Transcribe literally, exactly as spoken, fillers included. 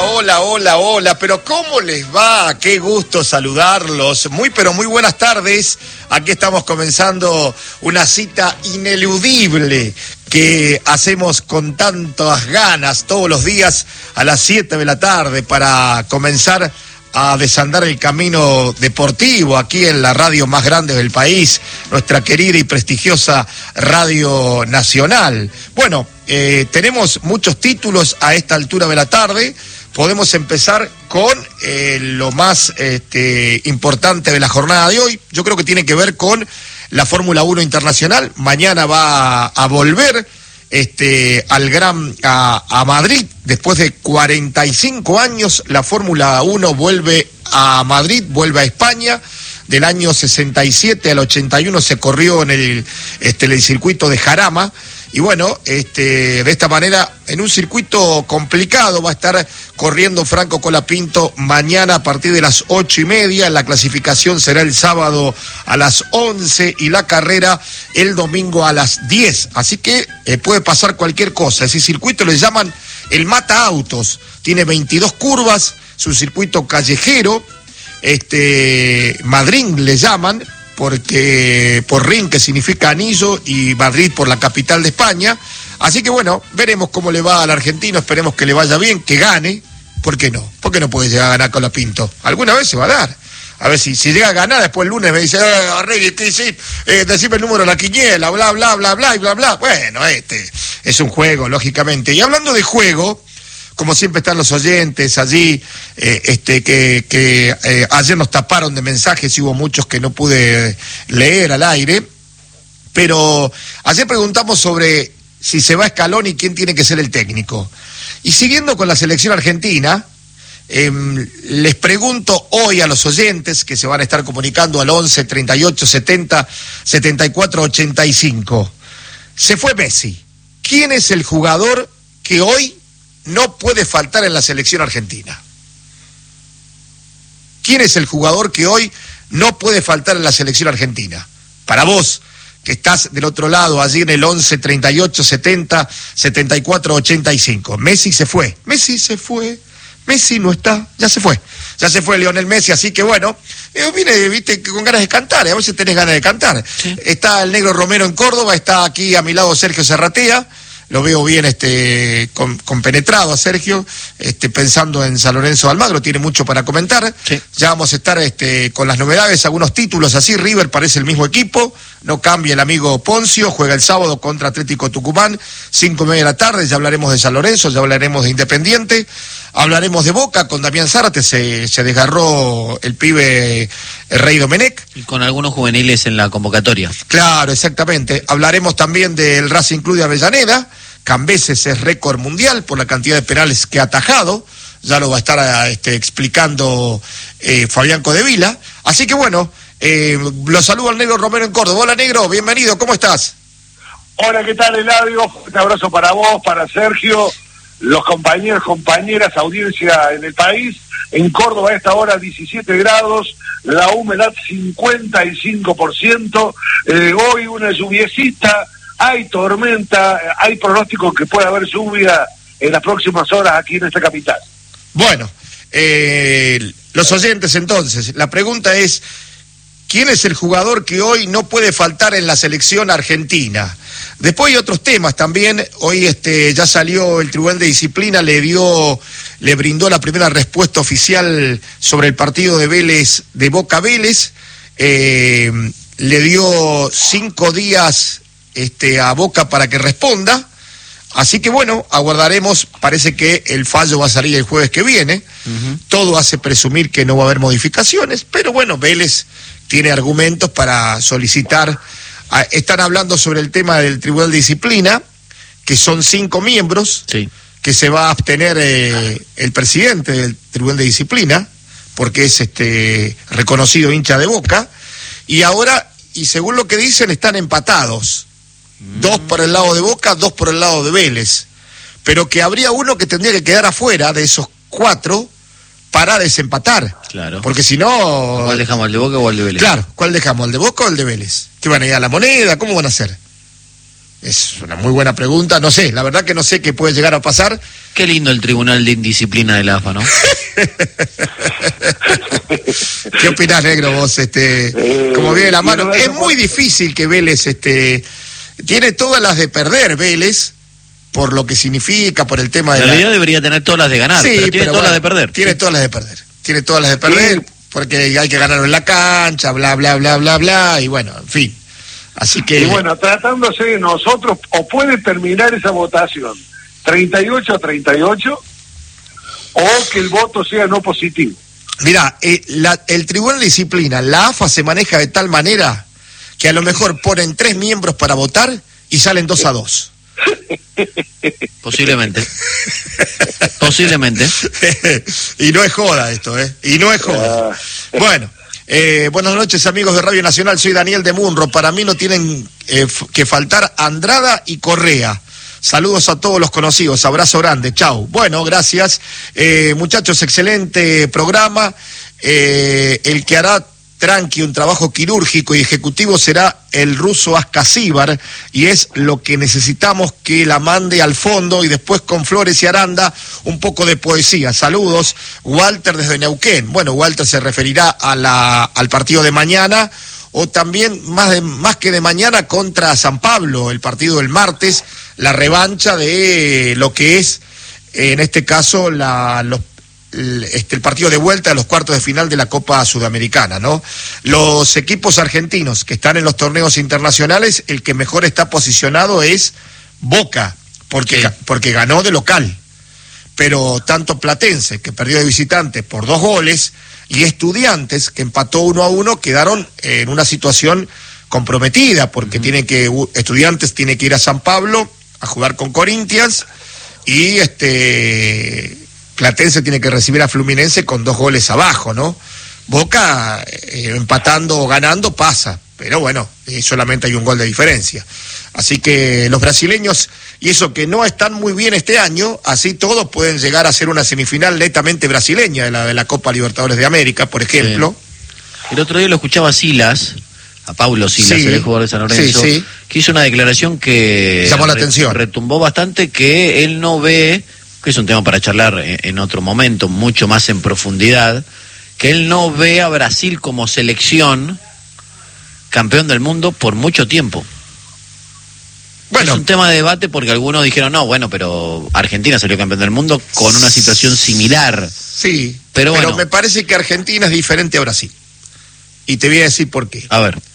Hola, hola, hola, hola, pero ¿cómo les va? Qué gusto saludarlos. Muy, pero muy buenas tardes. Aquí estamos comenzando una cita ineludible que hacemos con tantas ganas todos los días a las siete de la tarde para comenzar a desandar el camino deportivo aquí en la radio más grande del país, nuestra querida y prestigiosa Radio Nacional. Bueno, eh, tenemos muchos títulos a esta altura de la tarde. Podemos empezar con eh, lo más este, importante de la jornada de hoy. Yo creo que tiene que ver con la Fórmula uno Internacional. Mañana va a, a volver Este, al Gran a, a Madrid. Después de cuarenta y cinco años, la Fórmula uno vuelve a Madrid, vuelve a España. Del año sesenta y siete al ochenta y uno se corrió en el, este, el circuito de Jarama. Y bueno, este, de esta manera, en un circuito complicado, va a estar corriendo Franco Colapinto mañana a partir de las ocho y media. La clasificación será el sábado a las once y la carrera el domingo a las diez. Así que eh, puede pasar cualquier cosa. Ese circuito le llaman el Mata Autos. Tiene veintidós curvas, es un circuito callejero. Este, Madrid le llaman, porque por ring, que significa anillo, y Madrid por la capital de España. Así que bueno, veremos cómo le va al argentino, esperemos que le vaya bien, que gane. ¿Por qué no? ¿Por qué no puede llegar a ganar Colapinto? Alguna vez se va a dar. A ver si, si llega a ganar, después el lunes me dice, ah, Arregui, ¿qué hiciste? Eh, decime el número de la quiniela, bla, bla, bla, bla, y bla, bla. Bueno, este es un juego, lógicamente. Y hablando de juego, como siempre están los oyentes allí, eh, este, que, que eh, ayer nos taparon de mensajes y hubo muchos que no pude leer al aire, pero ayer preguntamos sobre si se va Scaloni y quién tiene que ser el técnico. Y siguiendo con la selección argentina, eh, les pregunto hoy a los oyentes que se van a estar comunicando al once, treinta y ocho, setenta, setenta y cuatro, ochenta y cinco. Se fue Messi. ¿Quién es el jugador que hoy no puede faltar en la selección argentina? ¿Quién es el jugador que hoy no puede faltar en la selección argentina? Para vos, que estás del otro lado, allí en el once, treinta y ocho, setenta, setenta y cuatro, ochenta y cinco. Messi se fue, Messi se fue, Messi no está, ya se fue. Ya se fue Lionel Messi, así que bueno, eh, vine, viste, con ganas de cantar, a ver si tenés ganas de cantar. Sí. Está el Negro Romero en Córdoba, está aquí a mi lado Sergio Serratea. Lo veo bien este con, compenetrado a Sergio, este, pensando en San Lorenzo de Almagro, tiene mucho para comentar. Sí. Ya vamos a estar este, con las novedades, algunos títulos así. River parece el mismo equipo, no cambia el amigo Poncio, juega el sábado contra Atlético Tucumán, cinco y media de la tarde. Ya hablaremos de San Lorenzo, ya hablaremos de Independiente, hablaremos de Boca con Damián Zárate, se, se desgarró el pibe el Rey Domenech. Y con algunos juveniles en la convocatoria. Claro, exactamente. Hablaremos también del Racing Club de Avellaneda. Cambeses es récord mundial por la cantidad de penales que ha atajado, ya lo va a estar este, explicando eh, Fabián Codevila. Así que bueno, eh, lo saludo al Negro Romero en Córdoba. Hola Negro, bienvenido, ¿cómo estás? Hola, ¿qué tal, Eladio? Un abrazo para vos, para Sergio, los compañeros, compañeras, audiencia en el país. En Córdoba a esta hora diecisiete grados, la humedad cincuenta y cinco por ciento, eh, hoy una lluviecita. Hay tormenta, hay pronóstico que puede haber lluvia en las próximas horas aquí en esta capital. Bueno, eh, los oyentes entonces, la pregunta es, ¿quién es el jugador que hoy no puede faltar en la selección argentina? Después hay otros temas también. Hoy este, ya salió el Tribunal de Disciplina, le dio, le brindó la primera respuesta oficial sobre el partido de Vélez, de Boca Vélez, eh, le dio cinco días Este, a Boca para que responda, así que bueno, aguardaremos. Parece que el fallo va a salir el jueves que viene. Uh-huh. Todo hace presumir que no va a haber modificaciones, pero bueno, Vélez tiene argumentos para solicitar. A, están hablando sobre el tema del Tribunal de Disciplina, que son cinco miembros, sí, que se va a abstener eh, el presidente del Tribunal de Disciplina, porque es este reconocido hincha de Boca, y ahora, y según lo que dicen, están empatados. Dos por el lado de Boca, dos por el lado de Vélez. Pero que habría uno que tendría que quedar afuera de esos cuatro para desempatar. Claro. Porque si no... ¿Cuál dejamos, el de Boca o el de Vélez? Claro, ¿cuál dejamos, el de Boca o el de Vélez? ¿Qué van a ir a la moneda? ¿Cómo van a hacer? Es una muy buena pregunta. No sé, la verdad que no sé qué puede llegar a pasar. Qué lindo el Tribunal de Indisciplina de la A F A, ¿no? ¿Qué opinás, negro, vos? Este, Eh, como viene la mano. no, Es eso muy fue- difícil que Vélez, este, tiene todas las de perder, Vélez, por lo que significa, por el tema de En la... realidad debería tener todas las de ganar, Sí, pero tiene pero todas las de bueno, perder. Tiene Sí. todas las de perder. Tiene todas las de perder, Sí. porque hay que ganarlo en la cancha, bla, bla, bla, bla, bla, y bueno, en fin. Así que... Y bueno, tratándose de nosotros, o puede terminar esa votación treinta y ocho a treinta y ocho, o que el voto sea no positivo. Mira, eh, la- el Tribunal de Disciplina, la A F A se maneja de tal manera que a lo mejor ponen tres miembros para votar y salen dos a dos. Posiblemente. Posiblemente. Y no es joda esto, ¿eh? Y no es joda. Ah. Bueno, eh, buenas noches, amigos de Radio Nacional. Soy Daniel de Munro. Para mí no tienen eh, f- que faltar Andrada y Correa. Saludos a todos los conocidos. Abrazo grande. Chau. Bueno, gracias. Eh, muchachos, excelente programa. Eh, el que hará tranqui un trabajo quirúrgico y ejecutivo será el ruso Ascasíbar, y es lo que necesitamos, que la mande al fondo, y después con Flores y Aranda un poco de poesía. Saludos, Walter desde Neuquén. Bueno, Walter se referirá a la, al partido de mañana, o también más, de, más que de mañana contra San Pablo, el partido del martes, la revancha de lo que es, en este caso, la, los El, este, el partido de vuelta a los cuartos de final de la Copa Sudamericana, ¿no? Los equipos argentinos que están en los torneos internacionales, el que mejor está posicionado es Boca, porque, Sí. ga- porque ganó de local. Pero tanto Platense, que perdió de visitante por dos goles, y Estudiantes, que empató uno a uno, quedaron en una situación comprometida, porque uh-huh. tienen que, Estudiantes tiene que ir a San Pablo a jugar con Corinthians, y este... Platense tiene que recibir a Fluminense con dos goles abajo, ¿no? Boca, eh, empatando o ganando, pasa, pero bueno, eh, solamente hay un gol de diferencia. Así que los brasileños, y eso que no están muy bien este año, así todos pueden llegar a ser una semifinal netamente brasileña de la, de la Copa Libertadores de América, por ejemplo. Sí. El otro día lo escuchaba a Silas, a Paulo Silas, Sí, el jugador de San Lorenzo, sí, sí. que hizo una declaración que llamó la re- atención. retumbó bastante, que él no ve, que es un tema para charlar en, en otro momento, mucho más en profundidad, que él no ve a Brasil como selección campeón del mundo por mucho tiempo. Bueno, es un tema de debate porque algunos dijeron, no, bueno, pero Argentina salió campeón del mundo con una situación similar. sí, Pero pero bueno. me parece que Argentina es diferente a Brasil. Y te voy a decir por qué. A ver.